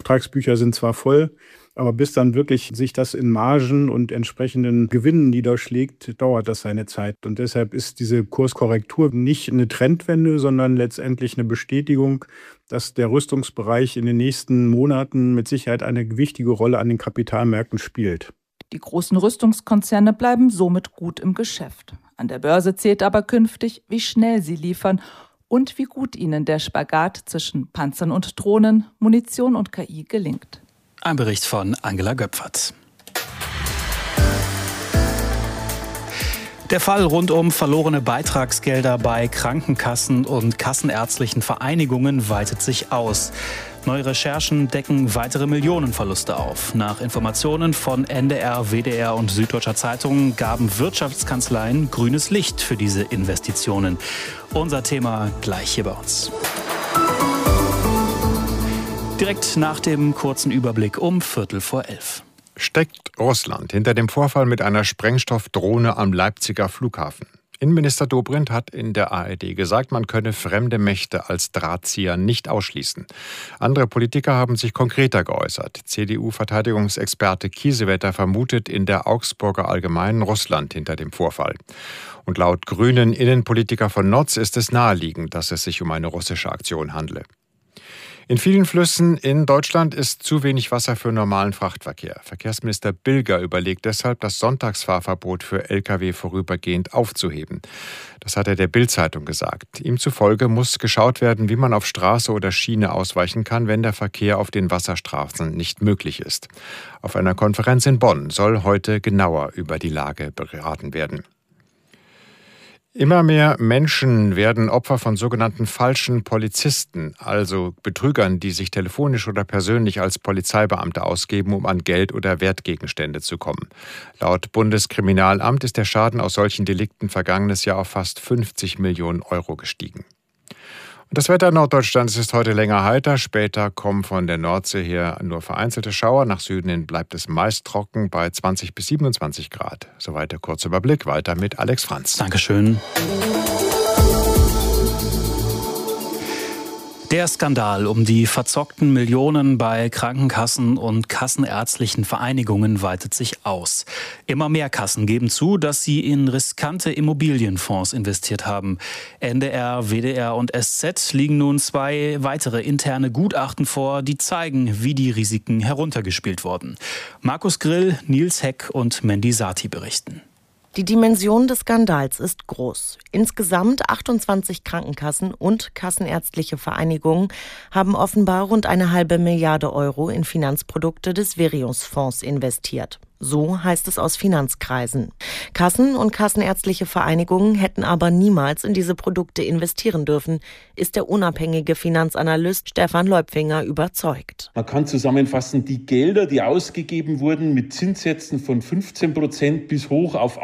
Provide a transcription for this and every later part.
Auftragsbücher sind zwar voll, aber bis dann wirklich sich das in Margen und entsprechenden Gewinnen niederschlägt, dauert das seine Zeit. Und deshalb ist diese Kurskorrektur nicht eine Trendwende, sondern letztendlich eine Bestätigung, dass der Rüstungsbereich in den nächsten Monaten mit Sicherheit eine wichtige Rolle an den Kapitalmärkten spielt. Die großen Rüstungskonzerne bleiben somit gut im Geschäft. An der Börse zählt aber künftig, wie schnell sie liefern und wie gut ihnen der Spagat zwischen Panzern und Drohnen, Munition und KI gelingt. Ein Bericht von Angela Göpfert. Der Fall rund um verlorene Beitragsgelder bei Krankenkassen und kassenärztlichen Vereinigungen weitet sich aus. Neue Recherchen decken weitere Millionenverluste auf. Nach Informationen von NDR, WDR und Süddeutscher Zeitung gaben Wirtschaftskanzleien grünes Licht für diese Investitionen. Unser Thema gleich hier bei uns. Direkt nach dem kurzen Überblick um 11:15. Steckt Russland hinter dem Vorfall mit einer Sprengstoffdrohne am Leipziger Flughafen? Innenminister Dobrindt hat in der ARD gesagt, man könne fremde Mächte als Drahtzieher nicht ausschließen. Andere Politiker haben sich konkreter geäußert. CDU-Verteidigungsexperte Kiesewetter vermutet in der Augsburger Allgemeinen Russland hinter dem Vorfall. Und laut grünen Innenpolitiker von Notz ist es naheliegend, dass es sich um eine russische Aktion handle. In vielen Flüssen in Deutschland ist zu wenig Wasser für normalen Frachtverkehr. Verkehrsminister Bilger überlegt deshalb, das Sonntagsfahrverbot für Lkw vorübergehend aufzuheben. Das hat er der Bild-Zeitung gesagt. Ihm zufolge muss geschaut werden, wie man auf Straße oder Schiene ausweichen kann, wenn der Verkehr auf den Wasserstraßen nicht möglich ist. Auf einer Konferenz in Bonn soll heute genauer über die Lage beraten werden. Immer mehr Menschen werden Opfer von sogenannten falschen Polizisten, also Betrügern, die sich telefonisch oder persönlich als Polizeibeamte ausgeben, um an Geld oder Wertgegenstände zu kommen. Laut Bundeskriminalamt ist der Schaden aus solchen Delikten vergangenes Jahr auf fast 50 Millionen Euro gestiegen. Und das Wetter Norddeutschlands ist heute länger heiter. Später kommen von der Nordsee her nur vereinzelte Schauer. Nach Süden hin bleibt es meist trocken bei 20 bis 27 Grad. Soweit der kurze Überblick. Weiter mit Alex Franz. Dankeschön. Der Skandal um die verzockten Millionen bei Krankenkassen und kassenärztlichen Vereinigungen weitet sich aus. Immer mehr Kassen geben zu, dass sie in riskante Immobilienfonds investiert haben. NDR, WDR und SZ liegen nun 2 weitere interne Gutachten vor, die zeigen, wie die Risiken heruntergespielt wurden. Markus Grill, Nils Heck und Mandy Sati berichten. Die Dimension des Skandals ist groß. Insgesamt 28 Krankenkassen und kassenärztliche Vereinigungen haben offenbar rund 1,5 Milliarde Euro in Finanzprodukte des Verius-Fonds investiert. So heißt es aus Finanzkreisen. Kassen und kassenärztliche Vereinigungen hätten aber niemals in diese Produkte investieren dürfen, ist der unabhängige Finanzanalyst Stefan Leupfinger überzeugt. Man kann zusammenfassen, die Gelder, die ausgegeben wurden mit Zinssätzen von 15% bis hoch auf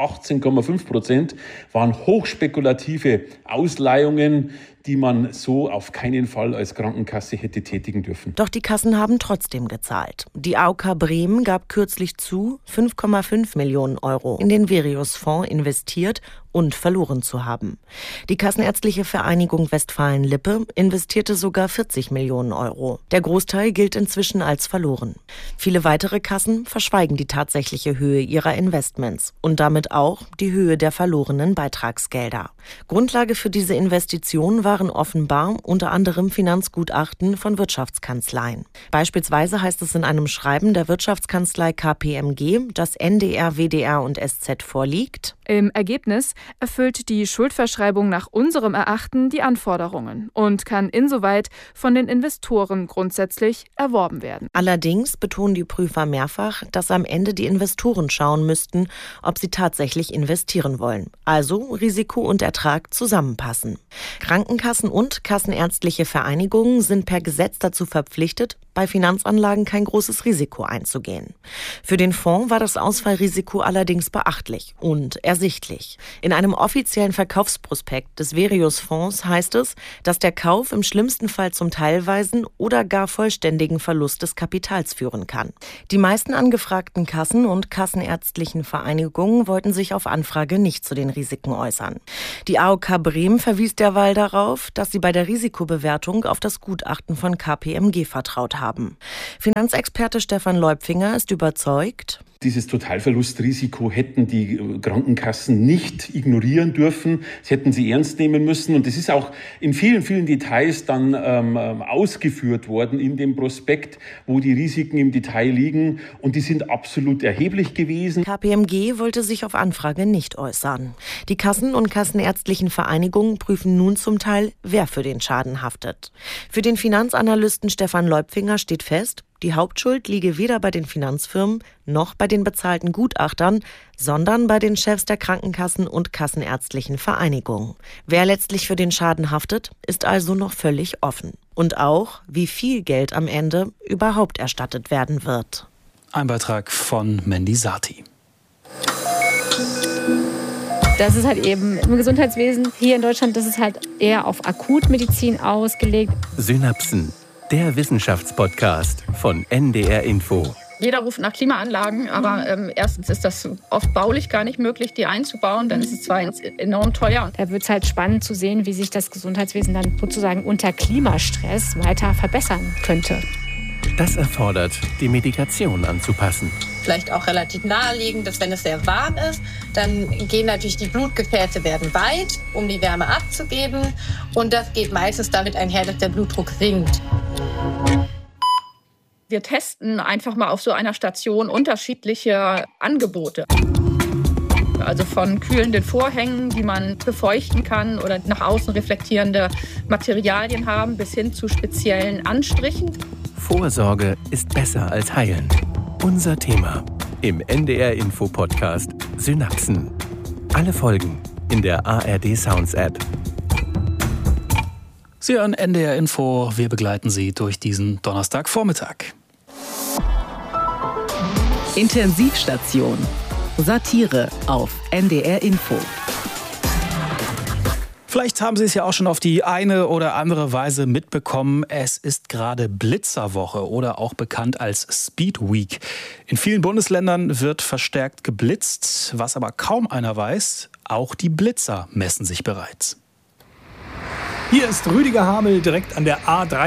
18,5%, waren hochspekulative Ausleihungen, die man so auf keinen Fall als Krankenkasse hätte tätigen dürfen. Doch die Kassen haben trotzdem gezahlt. Die AOK Bremen gab kürzlich zu, 5,5 Millionen Euro in den Verius-Fonds investiert und verloren zu haben. Die Kassenärztliche Vereinigung Westfalen-Lippe investierte sogar 40 Millionen Euro. Der Großteil gilt inzwischen als verloren. Viele weitere Kassen verschweigen die tatsächliche Höhe ihrer Investments und damit auch die Höhe der verlorenen Beitragsgelder. Grundlage für diese Investition waren offenbar unter anderem Finanzgutachten von Wirtschaftskanzleien. Beispielsweise heißt es in einem Schreiben der Wirtschaftskanzlei KPMG, dass NDR, WDR und SZ vorliegt. Im Ergebnis erfüllt die Schuldverschreibung nach unserem Erachten die Anforderungen und kann insoweit von den Investoren grundsätzlich erworben werden. Allerdings betonen die Prüfer mehrfach, dass am Ende die Investoren schauen müssten, ob sie tatsächlich investieren wollen. Also Risiko und Ertrag zusammenpassen. Krankenkassen und kassenärztliche Vereinigungen sind per Gesetz dazu verpflichtet, bei Finanzanlagen kein großes Risiko einzugehen. Für den Fonds war das Ausfallrisiko allerdings beachtlich und ersichtlich. In einem offiziellen Verkaufsprospekt des Verius-Fonds heißt es, dass der Kauf im schlimmsten Fall zum teilweisen oder gar vollständigen Verlust des Kapitals führen kann. Die meisten angefragten Kassen und kassenärztlichen Vereinigungen wollten sich auf Anfrage nicht zu den Risiken äußern. Die AOK Bremen verwies derweil darauf, dass sie bei der Risikobewertung auf das Gutachten von KPMG vertraut haben. Finanzexperte Stefan Leupfinger ist überzeugt: Dieses Totalverlustrisiko hätten die Krankenkassen nicht ignorieren dürfen. Das hätten sie ernst nehmen müssen. Und das ist auch in vielen, vielen Details dann ausgeführt worden in dem Prospekt, wo die Risiken im Detail liegen. Und die sind absolut erheblich gewesen. KPMG wollte sich auf Anfrage nicht äußern. Die Kassen und kassenärztlichen Vereinigungen prüfen nun zum Teil, wer für den Schaden haftet. Für den Finanzanalysten Stefan Leupfinger steht fest, die Hauptschuld liege weder bei den Finanzfirmen noch bei den bezahlten Gutachtern, sondern bei den Chefs der Krankenkassen und kassenärztlichen Vereinigungen. Wer letztlich für den Schaden haftet, ist also noch völlig offen. Und auch, wie viel Geld am Ende überhaupt erstattet werden wird. Ein Beitrag von Mandy Sati. Das ist halt eben im Gesundheitswesen hier in Deutschland, das ist halt eher auf Akutmedizin ausgelegt. Synapsen, der Wissenschaftspodcast von NDR Info. Jeder ruft nach Klimaanlagen, aber erstens ist das oft baulich gar nicht möglich, die einzubauen. Dann ist es zwar enorm teuer. Da wird es halt spannend zu sehen, wie sich das Gesundheitswesen dann sozusagen unter Klimastress weiter verbessern könnte. Das erfordert, die Medikation anzupassen. Vielleicht auch relativ naheliegend, dass wenn es sehr warm ist, dann gehen natürlich die Blutgefäße werden weit, um die Wärme abzugeben. Und das geht meistens damit einher, dass der Blutdruck sinkt. Wir testen einfach mal auf so einer Station unterschiedliche Angebote. Also von kühlenden Vorhängen, die man befeuchten kann oder nach außen reflektierende Materialien haben, bis hin zu speziellen Anstrichen. Vorsorge ist besser als heilen. Unser Thema im NDR Info Podcast Synapsen. Alle Folgen in der ARD Sounds App. Sie hören NDR Info. Wir begleiten Sie durch diesen Donnerstagvormittag. Intensivstation. Satire auf NDR Info. Vielleicht haben Sie es ja auch schon auf die eine oder andere Weise mitbekommen. Es ist gerade Blitzerwoche oder auch bekannt als Speed Week. In vielen Bundesländern wird verstärkt geblitzt. Was aber kaum einer weiß, auch die Blitzer messen sich bereits. Hier ist Rüdiger Hamel direkt an der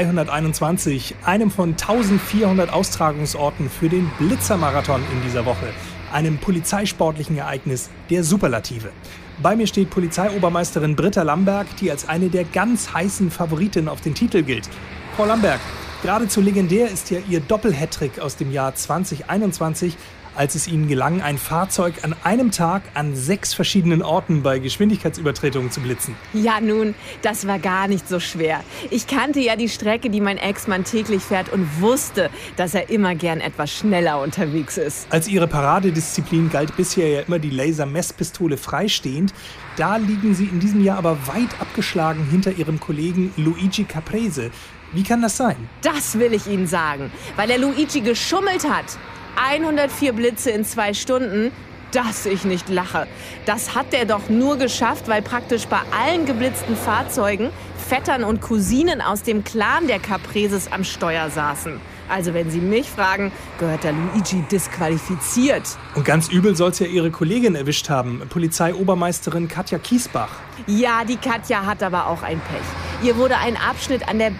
A321, einem von 1400 Austragungsorten für den Blitzermarathon in dieser Woche. Einem polizeisportlichen Ereignis der Superlative. Bei mir steht Polizeiobermeisterin Britta Lamberg, die als eine der ganz heißen Favoritinnen auf den Titel gilt. Frau Lamberg, geradezu legendär ist ja Ihr Doppel-Hattrick aus dem Jahr 2021, als es Ihnen gelang, ein Fahrzeug an einem Tag an 6 verschiedenen Orten bei Geschwindigkeitsübertretungen zu blitzen. Ja nun, das war gar nicht so schwer. Ich kannte ja die Strecke, die mein Ex-Mann täglich fährt und wusste, dass er immer gern etwas schneller unterwegs ist. Als Ihre Paradedisziplin galt bisher ja immer die Laser-Messpistole freistehend. Da liegen Sie in diesem Jahr aber weit abgeschlagen hinter Ihrem Kollegen Luigi Caprese. Wie kann das sein? Das will ich Ihnen sagen, weil der Luigi geschummelt hat. 104 Blitze in 2 Stunden, dass ich nicht lache. Das hat der doch nur geschafft, weil praktisch bei allen geblitzten Fahrzeugen Vettern und Cousinen aus dem Clan der Capreses am Steuer saßen. Also wenn Sie mich fragen, gehört der Luigi disqualifiziert. Und ganz übel soll es ja Ihre Kollegin erwischt haben, Polizeiobermeisterin Katja Kiesbach. Ja, die Katja hat aber auch ein Pech. Ihr wurde ein Abschnitt an der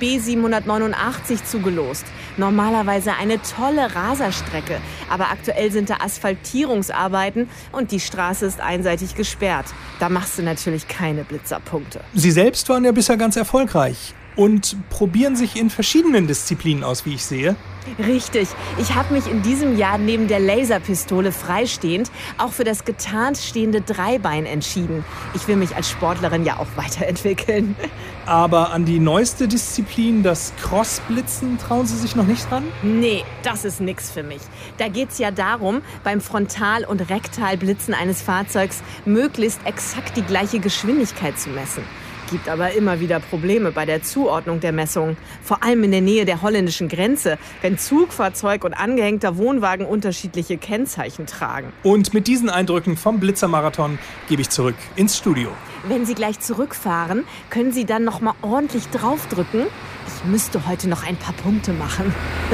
B789 zugelost. Normalerweise eine tolle Raserstrecke, aber aktuell sind da Asphaltierungsarbeiten und die Straße ist einseitig gesperrt. Da machst du natürlich keine Blitzerpunkte. Sie selbst waren ja bisher ganz erfolgreich und probieren sich in verschiedenen Disziplinen aus, wie ich sehe. Richtig. Ich habe mich in diesem Jahr neben der Laserpistole freistehend auch für das getarnt stehende Dreibein entschieden. Ich will mich als Sportlerin ja auch weiterentwickeln. Aber an die neueste Disziplin, das Crossblitzen, trauen Sie sich noch nicht ran? Nee, das ist nix für mich. Da geht's ja darum, beim Frontal- und Rektalblitzen eines Fahrzeugs möglichst exakt die gleiche Geschwindigkeit zu messen. Gibt aber immer wieder Probleme bei der Zuordnung der Messung. Vor allem in der Nähe der holländischen Grenze, wenn Zugfahrzeug und angehängter Wohnwagen unterschiedliche Kennzeichen tragen. Und mit diesen Eindrücken vom Blitzermarathon gebe ich zurück ins Studio. Wenn Sie gleich zurückfahren, können Sie dann noch mal ordentlich draufdrücken. Ich müsste heute noch ein paar Punkte machen.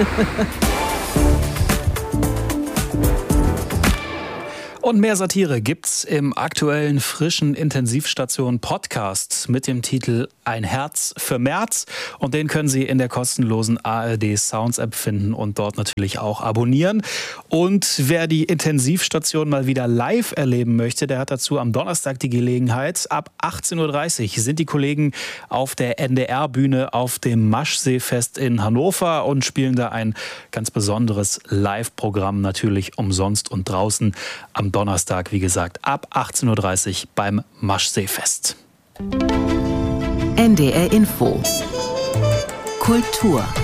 Und mehr Satire gibt's im aktuellen frischen Intensivstation-Podcast mit dem Titel Ein Herz für März. Und den können Sie in der kostenlosen ARD Sounds App finden und dort natürlich auch abonnieren. Und wer die Intensivstation mal wieder live erleben möchte, der hat dazu am Donnerstag die Gelegenheit. Ab 18.30 Uhr sind die Kollegen auf der NDR-Bühne auf dem Maschseefest in Hannover und spielen da ein ganz besonderes Live-Programm, natürlich umsonst und draußen am Donnerstag, wie gesagt, ab 18.30 Uhr beim Maschseefest. NDR Info. Kultur.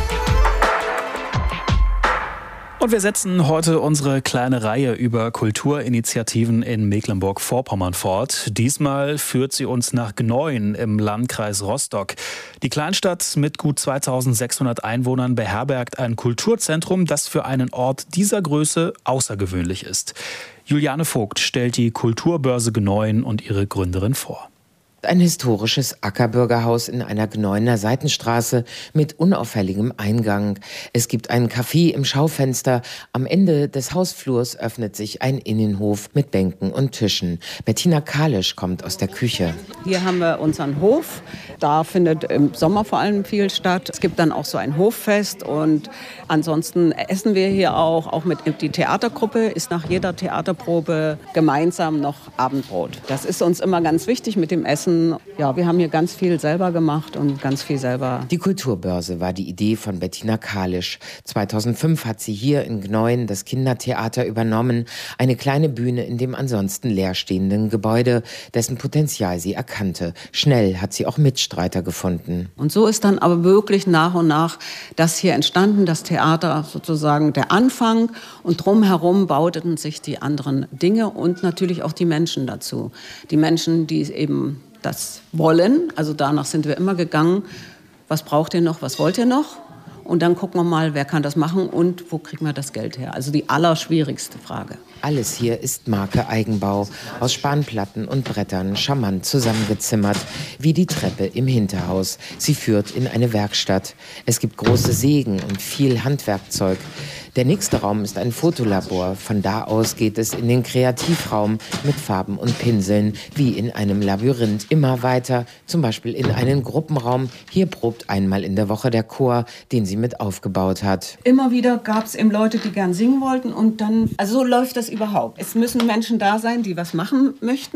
Und wir setzen heute unsere kleine Reihe über Kulturinitiativen in Mecklenburg-Vorpommern fort. Diesmal führt sie uns nach Gneuen im Landkreis Rostock. Die Kleinstadt mit gut 2600 Einwohnern beherbergt ein Kulturzentrum, das für einen Ort dieser Größe außergewöhnlich ist. Juliane Vogt stellt die Kulturbörse Gneuen und ihre Gründerin vor. Ein historisches Ackerbürgerhaus in einer Gneuener Seitenstraße mit unauffälligem Eingang. Es gibt einen Café im Schaufenster. Am Ende des Hausflurs öffnet sich ein Innenhof mit Bänken und Tischen. Bettina Kalisch kommt aus der Küche. Hier haben wir unseren Hof. Da findet im Sommer vor allem viel statt. Es gibt dann auch so ein Hoffest und ansonsten essen wir hier auch mit die Theatergruppe ist nach jeder Theaterprobe gemeinsam noch Abendbrot. Das ist uns immer ganz wichtig mit dem Essen. Ja, wir haben hier ganz viel selber gemacht und ganz viel selber. Die Kulturbörse war die Idee von Bettina Kalisch. 2005 hat sie hier in Gneuen das Kindertheater übernommen. Eine kleine Bühne in dem ansonsten leerstehenden Gebäude, dessen Potenzial sie erkannte. Schnell hat sie auch Mitstreiter gefunden. Und so ist dann aber wirklich nach und nach das hier entstanden, das Theater sozusagen der Anfang. Und drumherum bauten sich die anderen Dinge und natürlich auch die Menschen dazu. Die Menschen, die eben das wollen, also danach sind wir immer gegangen, was braucht ihr noch, was wollt ihr noch? Und dann gucken wir mal, wer kann das machen und wo kriegen wir das Geld her? Also die allerschwierigste Frage. Alles hier ist Marke Eigenbau, aus Spanplatten und Brettern charmant zusammengezimmert, wie die Treppe im Hinterhaus. Sie führt in eine Werkstatt. Es gibt große Sägen und viel Handwerkzeug. Der nächste Raum ist ein Fotolabor. Von da aus geht es in den Kreativraum mit Farben und Pinseln, wie in einem Labyrinth. Immer weiter, zum Beispiel in einen Gruppenraum. Hier probt einmal in der Woche der Chor, den sie mit aufgebaut hat. Immer wieder gab es eben Leute, die gern singen wollten und dann, also so läuft das überhaupt. Es müssen Menschen da sein, die was machen möchten.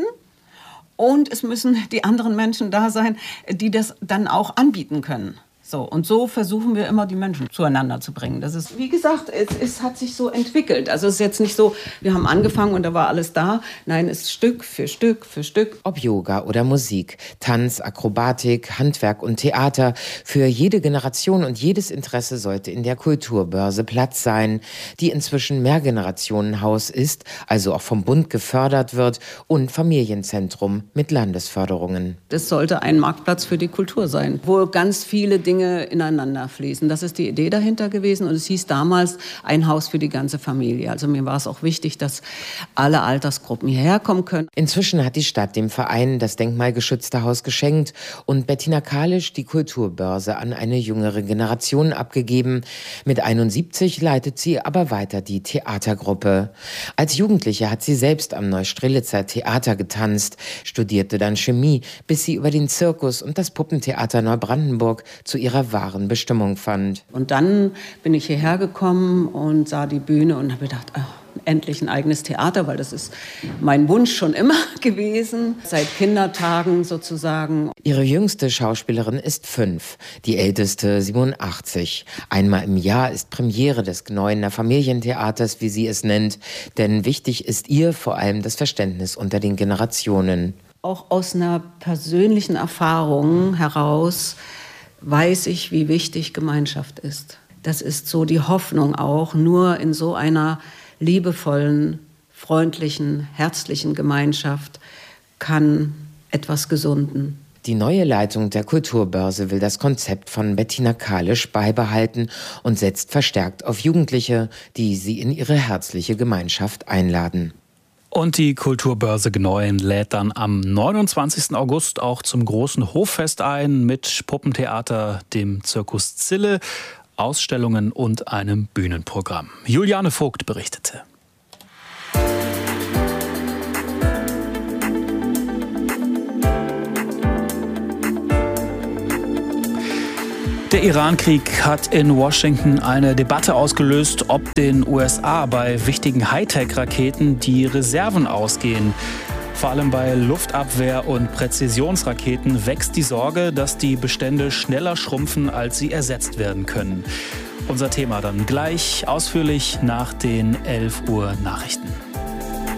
Und es müssen die anderen Menschen da sein, die das dann auch anbieten können. So, und so versuchen wir immer, die Menschen zueinander zu bringen. Das ist, wie gesagt, es hat sich so entwickelt. Also es ist jetzt nicht so, wir haben angefangen und da war alles da. Nein, es ist Stück für Stück für Stück. Ob Yoga oder Musik, Tanz, Akrobatik, Handwerk und Theater. Für jede Generation und jedes Interesse sollte in der Kulturbörse Platz sein, die inzwischen Mehrgenerationenhaus ist, also auch vom Bund gefördert wird und Familienzentrum mit Landesförderungen. Das sollte ein Marktplatz für die Kultur sein, wo ganz viele Dinge ineinander fließen. Das ist die Idee dahinter gewesen und es hieß damals ein Haus für die ganze Familie. Also mir war es auch wichtig, dass alle Altersgruppen hierher kommen können. Inzwischen hat die Stadt dem Verein das denkmalgeschützte Haus geschenkt und Bettina Kalisch die Kulturbörse an eine jüngere Generation abgegeben. Mit 71 leitet sie aber weiter die Theatergruppe. Als Jugendliche hat sie selbst am Neustrelitzer Theater getanzt, studierte dann Chemie, bis sie über den Zirkus und das Puppentheater Neubrandenburg zu ihrer wahren Bestimmung fand. Und dann bin ich hierher gekommen und sah die Bühne und habe gedacht, endlich ein eigenes Theater, weil das ist mein Wunsch schon immer gewesen, seit Kindertagen sozusagen. Ihre jüngste Schauspielerin ist 5, die älteste 87. Einmal im Jahr ist Premiere des Gneuener Familientheaters, wie sie es nennt, denn wichtig ist ihr vor allem das Verständnis unter den Generationen. Auch aus einer persönlichen Erfahrung heraus weiß ich, wie wichtig Gemeinschaft ist. Das ist so die Hoffnung auch, nur in so einer liebevollen, freundlichen, herzlichen Gemeinschaft kann etwas gesunden. Die neue Leitung der Kulturbörse will das Konzept von Bettina Kalisch beibehalten und setzt verstärkt auf Jugendliche, die sie in ihre herzliche Gemeinschaft einladen. Und die Kulturbörse Gneuen lädt dann am 29. August auch zum großen Hoffest ein mit Puppentheater, dem Zirkus Zille, Ausstellungen und einem Bühnenprogramm. Juliane Vogt berichtete. Der Iran-Krieg hat in Washington eine Debatte ausgelöst, ob den USA bei wichtigen Hightech-Raketen die Reserven ausgehen. Vor allem bei Luftabwehr- und Präzisionsraketen wächst die Sorge, dass die Bestände schneller schrumpfen, als sie ersetzt werden können. Unser Thema dann gleich ausführlich nach den 11 Uhr Nachrichten.